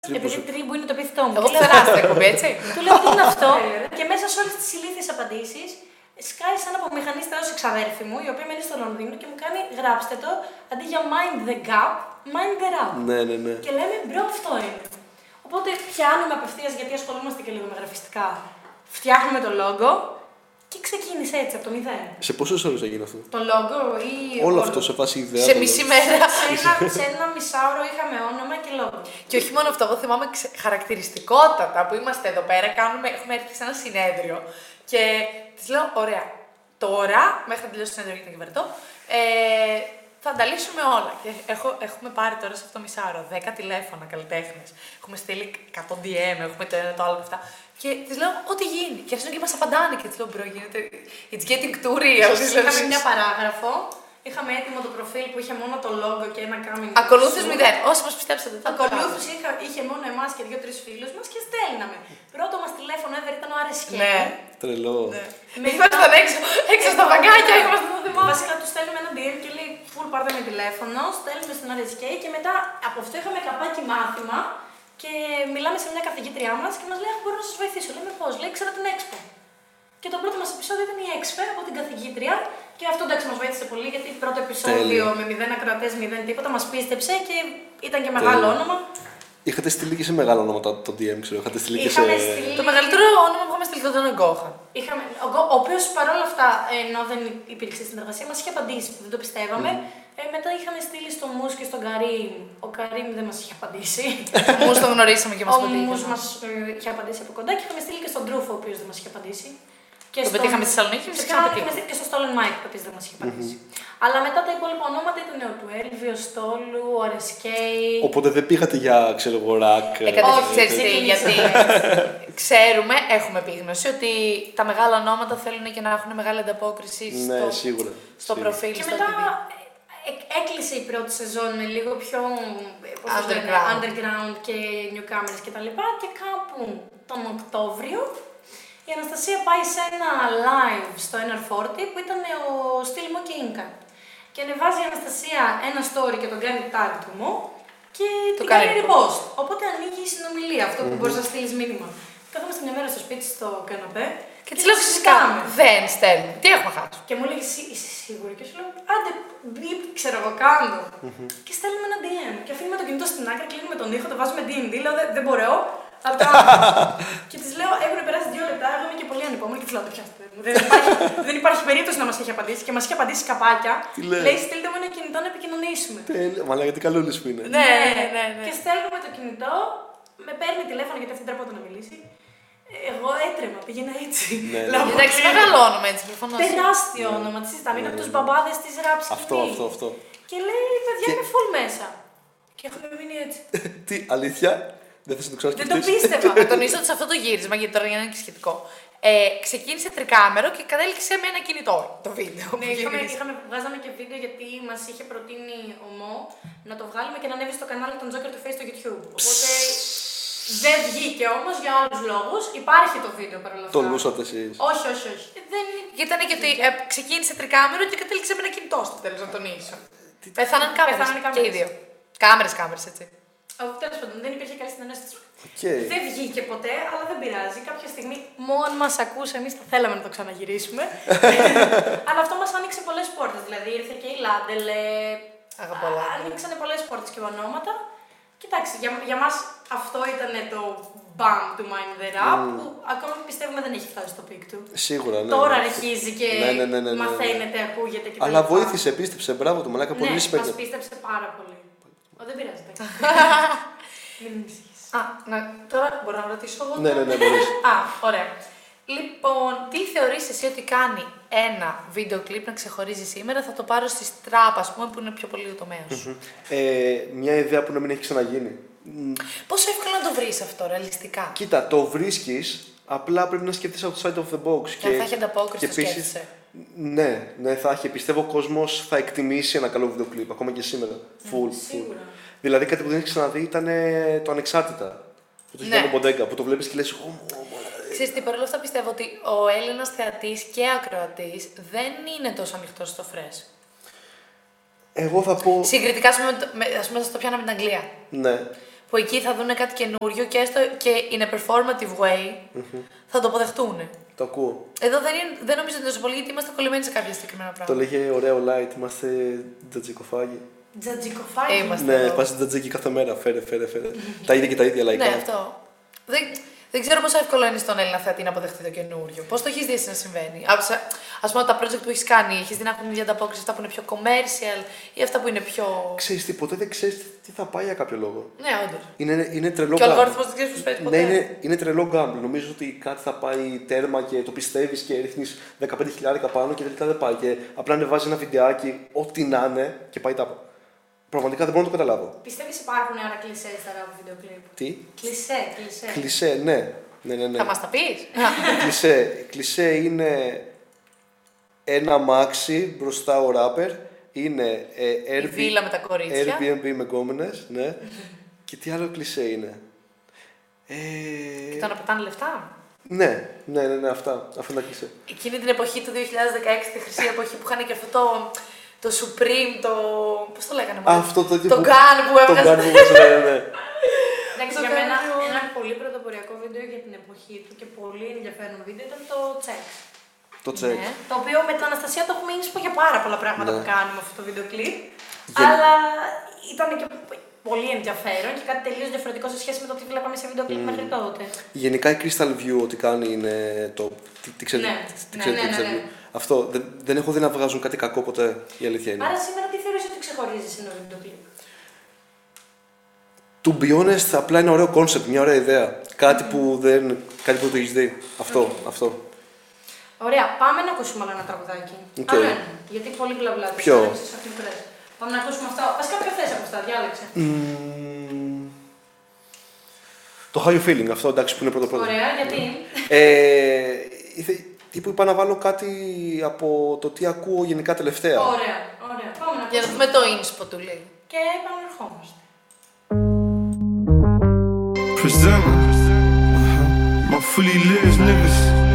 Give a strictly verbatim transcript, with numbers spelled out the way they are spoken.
Επειδή τρίμπου είναι το πίθητό μου. Εγώ τεράστια εκπομπή, έτσι. Του λέω τι είναι αυτό. Και μέσα σε όλες τις ηλίθιες απαντήσεις, σκάει σαν από μηχανίστρα ως εξαδέρφη μου, η οποία μένει στο Λονδίνο και μου κάνει γράψτε το αντί για mind the gap, mind the rap. Ναι, ναι, ναι. Και λέμε μπρο, αυτό είναι. Οπότε πιάνουμε απευθείας γιατί ασχολούμαστε και λίγο με γραφιστικά. Φτιάχνουμε το logo και ξεκίνησε έτσι από το μηδέν. Σε πόσες ώρες έγινε αυτό? Το logo ή. Όλο αυτό σε φάση ιδέα. Σε μισή μέρα. Σε ένα, σε ένα μισάωρο είχαμε όνομα και logo. Και όχι μόνο αυτό, εγώ θυμάμαι ξε- χαρακτηριστικότατα που είμαστε εδώ πέρα, κάνουμε, έχουμε έρθει σε ένα συνέδριο και της λέω: ωραία, τώρα, μέχρι να τελειώσει το συνέδριο για να κυβερνητώ, ε, θα τα λύσουμε όλα. Και έχω, έχουμε πάρει τώρα σε αυτό το μισάωρο δέκα τηλέφωνα καλλιτέχνες. Έχουμε στείλει εκατό ντι εμ, έχουμε το ένα το άλλο και αυτά. Και της λέω: ό,τι γίνει. Και αρχίζουν και μας απαντάνε και της λέω: μπρο, γίνεται. It's getting too real. Είχαμε μια παράγραφο. Είχαμε έτοιμο το προφίλ που είχε μόνο το logo και ένα coming. Ακολούθους μηδέν. Όσοι μας πιστέψατε. Ακολούθους είχε μόνο εμάς και δύο-τρεις φίλους μας και στέλναμε. Πρώτο μας τηλέφωνο ever ήταν ο αρ ες κέι. Ναι. Τρελό. Με Ήμασταν έξω, έξω στα παγκάκια, ήμασταν το θυμάμαι. Βασικά του στέλνουμε ένα ντι εμ και λέει full πάρτε με τηλέφωνο, στέλνουμε στον αρ ες κέι και μετά από αυτό είχαμε καπάκι μάθημα και μιλάμε σε μια καθηγήτριά μας και μας λέει: μπορώ να σας βοηθήσω. Λέμε πώς, λέει: ξέρω την Expo. Και το πρώτο μας επεισόδιο ήταν η Expo από την καθηγήτρια και αυτό εντάξει μας βοήθησε πολύ γιατί πρώτο επεισόδιο με μηδέν ακροατές, μηδέν τίποτα μας πίστεψε και ήταν και μεγάλο Τέλεια. όνομα. Είχατε στείλει και σε μεγάλο όνομα το, το ντι εμ, ξέρω. Είχατε στείλει και σε. Είχαμε στείλει- Το μεγαλύτερο όνομα που είχαμε στείλει ήταν ο Γκόχαν. Είχαμε, ο, Γκο- ο οποίο παρόλα αυτά, ενώ δεν υπήρξε συνεργασία, μας είχε απαντήσει, δεν το πιστεύαμε. Ε, μετά είχαμε στείλει στο Μους και στον Καρύμ. Ο Καρύμ δεν μας είχε απαντήσει. Μου το γνωρίσαμε και μας Ο πετύχαμε. Μους μας ε, είχε απαντήσει από κοντά και είχαμε στείλει και στον Τρούφο, ο οποίος δεν μας είχε απαντήσει. Και Τον πετύχαμε στη Θεσσαλονίκη και φυσικά φυσικά είχαμε πετύχαμε. στείλει και στο Stolen Mike, ο οποίος δεν μας είχε απαντήσει. Αλλά μετά τα υπόλοιπα ονόματα ήταν ο του Έλβη, ο Στόλου, ο αρ ες κέι. Οπότε δεν πήγατε για, ξέρω εγώ, ρακ. Ε, καταρχήν, Όχι, ξέρεις τι, ξεκίνησε γιατί έτσι. ξέρουμε, έχουμε επίγνωση ότι τα μεγάλα ονόματα θέλουν και να έχουν μεγάλη ανταπόκριση Ναι, στο, σίγουρα. στο Σίγουρα. προφίλ, Και στο μετά τι βι. ε- έκλεισε η πρώτη σεζόν λίγο πιο ε, πώς το λένε, Underground. underground και newcomers και τα λοιπά και κάπου τον Οκτώβριο η Αναστασία πάει σε ένα live στο εν αρ φορτί που ήταν ο Στυλ Μου και Ίνκα. Και ανεβάζει η Αναστασία ένα story και τον κάνει tag του μου και Το την κάνει κάνει repost. Οπότε ανοίγει η συνομιλία, αυτό που μπορείς να στείλεις μήνυμα. Καθόμαστε μια μέρα στο σπίτι στο καναπέ Και τη λέω φυσικά, δεν στέλνουμε. Τι έχουμε χάσει. και μου λέει, «Εσύ είσαι σίγουρη?» Και σου λέω, άντε, μπιπ, ξέρω εγώ, κάνω. Και στέλνουμε ένα ντι εμ. Και αφήνουμε το κινητό στην άκρη, κλείνουμε τον ήχο, το βάζουμε ντι εμ ντι. Λέω, δεν, δεν μπορώ. Θα το κάνω. Και τη λέω, έχουν περάσει δύο λεπτά, εγώ είμαι και πολύ ανυπόμονη και τη λέω, το πιάστε. Δεν υπάρχει, δεν υπάρχει περίπτωση να μας έχει απαντήσει. Και μας έχει απαντήσει καπάκια. Τι λέει? Λέει, στείλτε μου ένα κινητό να επικοινωνήσουμε. Τέλεια. Μα λέγατε καλούλης που είναι. Ναι, ναι, ναι, ναι. Και στέλνουμε το κινητό, με παίρνει τηλέφωνο γιατί αυτή τρέπονται να μιλήσει. Εγώ έτρεμα, πήγαινα έτσι. Ναι, ναι. Λέω, Εντάξει, μεγάλο όνομα έτσι προφανώς. τεράστιο όνομα, τη συζητάμε. Είναι από του μπαμπάδε τη ραπ σκηνή. Αυτό, αυτό, αυτό. Και λέει, παιδιά, Και- είμαι full μέσα. Και έχουμε μείνει έτσι. Τι, αλήθεια. Δεν θες να το Δεν το ξανασκεφτείς. πίστευα. Να τονίσω ότι σε αυτό το γύρισμα, γιατί τώρα για να είναι και σχετικό, ε, ξεκίνησε τρικάμερο και κατέληξε με ένα κινητό το βίντεο. Ναι, που είχαμε, γύρισε. είχαμε, βγάζαμε και βίντεο γιατί μα είχε προτείνει ο Μο να το βγάλουμε και να ανέβει στο κανάλι των Joker του Face στο YouTube. Οπότε δεν βγήκε όμω για άλλου λόγου. Υπάρχει το βίντεο παρόλα αυτά. Τολούσατε εσείς. Όχι, όχι, όχι. Ε, Δεν είναι. Γιατί ήταν και ότι ε, ξεκίνησε τρικάμερο και κατέληξε με ένα κινητό στο τέλο, να τονίσω. Πεθάναν κάμερες. Πεθάνανε Και οι κάμερες. δύο. Κάμερες, κάμερες, έτσι. Τέλο πάντων, δεν υπήρχε καλή συνεννόηση. Οκ. Δεν βγήκε ποτέ, αλλά δεν πειράζει. Κάποια στιγμή, μόνο αν μας ακούσει, εμείς θα θέλαμε να το ξαναγυρίσουμε. Αλλά αυτό μας άνοιξε πολλές πόρτες. Δηλαδή, ήρθε και η Λάντελε. Αγαπώ Λάντελε. Ανοίξανε πολλές πόρτες και ονόματα. Κοιτάξτε, για, για μας αυτό ήταν το μπαμ του Mind the Rap, που ακόμα πιστεύουμε δεν έχει φτάσει στο πικ του. Σίγουρα, ναι. Τώρα ναι. αρχίζει και Ναι, ναι, ναι, ναι, ναι, ναι. μαθαίνεται, ακούγεται και τα Αλλά λοιπά. βοήθησε, πίστεψε, μπράβο του, μαλάκα, πολύ Ναι, μας respect. πίστεψε πάρα πολύ. Ω, δεν πειράζει, εντάξει. Μην ανησυχείς. Α, να, τώρα μπορώ να ρωτήσω εγώ. Ναι, ναι, ναι, μπορείς. Α, ωραία. Λοιπόν, τι θεωρείς εσύ ότι κάνει ένα βίντεο κλιπ να ξεχωρίζει σήμερα? Θα το πάρω στη Strap, ας πούμε, που είναι πιο πολύ το τομέα σου. Ε, μια ιδέα που να μην έχει ξαναγίνει. Μ, Πόσο εύκολο να το βρεις αυτό, ρεαλιστικά? Κοίτα, το βρίσκεις, απλά πρέπει να σκεφτείς outside of the box. Και αν θα έχει ανταπόκριση, το επίσης- σκέφτεσαι. Ναι, ναι, θα έχει. Πιστεύω ο κόσμος θα εκτιμήσει ένα καλό βίντεο κλιπ, ακόμα και σήμερα. Full, full. Σίγουρα. Δηλαδή κάτι που δεν έχει ξαναδεί ήταν ε, το Ανεξάρτητα. Που το Ναι. έχει κάνει ο Μποντέγκα, που το βλέπεις και λες, «Ω, ω, ω, Ξέρεις τι, παρόλα αυτά πιστεύω ότι ο Έλληνας θεατής και ακροατής δεν είναι τόσο ανοιχτός στο fresh. εγώ θα πω. Συγκριτικά, ας πούμε, με το- με- ας πούμε, θα το πιάνω με την Αγγλία. Ναι. που εκεί θα δουν κάτι καινούριο και έστω και in a performative way Mm-hmm. θα το αποδεχτούν. Το ακούω. Εδώ δεν, είναι, δεν νομίζω ότι είναι τόσο πολύ γιατί είμαστε κολλημένοι σε κάποια συγκεκριμένα Το πράγματα. λέγε ωραίο light, είμαστε τζατζικοφάγοι. Τζατζικοφάκι. Ε, είμαστε Ναι, εδώ. πας τζατζίκι κάθε μέρα. Φέρε, φέρε, φέρε. Τα ίδια και τα ίδια λαϊκά. Ναι, αυτό. Δεν, δεν ξέρω πόσο εύκολο είναι στον Έλληνα θεατή να αποδεχτεί το καινούριο. Πώς το έχεις δει εσύ να συμβαίνει. Ας πούμε, τα project που έχεις κάνει, έχεις δει να έχουν μια ανταπόκριση αυτά που είναι πιο commercial ή αυτά που είναι πιο. Ξέρεις τι, ποτέ δεν ξέρεις τι θα πάει για κάποιο λόγο. Ναι, όντως. Είναι, είναι τρελό Και ο gamble. αλγόριθμος δεν ξέρει πώς παίρνει ποτέ. Ναι, είναι, είναι τρελό gamble. Νομίζω ότι κάτι θα πάει τέρμα και το πιστεύεις και ρίχνεις δεκαπέντε χιλιάδες πάνω και τελικά δεν πάει. Και απλά ανεβάζει ένα βιντεάκι, ό,τι να είναι και πάει τάπα. Πραγματικά δεν μπορώ να το καταλάβω. Πιστεύεις υπάρχουν άρα κλισέ στα rap βίντεο κλιπ? Τι? Κλισέ, κλισέ. Κλισέ, ναι. ναι, ναι, ναι. Θα μας τα πεις. κλισέ. κλισέ είναι ένα αμάξι μπροστά ο ράπερ. Είναι ε, Η βίλα με τα κορίτσια. Airbnb με γκόμενες, ναι. Και τι άλλο κλισέ είναι. Ε... Και το να πετάνε λεφτά. Ναι, ναι, ναι, ναι, αυτά. Αυτά είναι τα κλισέ. Εκείνη την εποχή του δύο χιλιάδες δεκαέξι, τη χρυσή εποχή που είχαν και αυτό το, το Supreme, το. Πώς το λέγανε, μάλλον. Αυτό το Το gun που Το έβγαζε. gun που έβγαζε, ναι, ναι. Εντάξει, Το για μένα κάνω. ένα πολύ πρωτοποριακό βίντεο για την εποχή του και πολύ ενδιαφέρον βίντεο ήταν το Check. Το check. Ναι. Το οποίο με την Αναστασία το έχουμε ίνσπο για πάρα πολλά πράγματα Ναι. που κάνουμε αυτό το βίντεο κλιπ. Για- Αλλά ήταν και πολύ ενδιαφέρον και κάτι τελείως διαφορετικό σε σχέση με το τι βλέπαμε σε βίντεο κλιπ μέχρι τότε. Γενικά η Crystal View ό,τι κάνει είναι το. Τι, τι ξέρετε, Ναι, τι ναι, ξέρετε ναι, Crystal ναι, ναι. View. Αυτό δεν, δεν έχω δει να βγάζουν κάτι κακό ποτέ, η αλήθεια είναι. Άρα σήμερα τι θεωρείς ότι ξεχωρίζει σε ένα βίντεο κλιπ? To be honest, απλά είναι ωραίο concept, μια ωραία ιδέα. Κάτι που δεν, κάτι που δεν το έχεις δει. Αυτό, αυτό. Ωραία, πάμε να ακούσουμε άλλο ένα τραγουδάκι. Οκ. Άλλο ένα. Γιατί πολύ μπλα μπλα. Ποιο? τις άρεξες αυτές μικρές. Πάμε να ακούσουμε αυτό. Βασικά ποιο θες από αυτά, διάλεξε. Μμμ. Το How You Feeling, αυτό εντάξει που είναι πρώτο πρώτο. Ωραία, γιατί. Ε, ήθε- τι που είπα να βάλω κάτι από το τι ακούω γενικά τελευταία. Ωραία, ωραία. Πάμε να Για να ακούσουμε. δούμε το inspo του λέει. Και επανερχόμαστε. Present. Uh-huh. My fully lives niggas.